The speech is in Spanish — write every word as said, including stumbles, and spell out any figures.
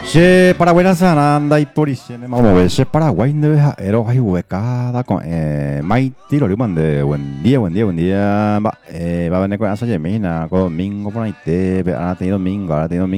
Che, Paraguay anda y por higiene, vamos a ver, che, Paraguay no es aero, hay huecada con, eh, Maiti, lo mande, buen día, buen día, buen día, va, eh, va a venir con esa yemina, con domingo por ahí, te, ahora ha tenido domingo, ahora ha tenido domingo.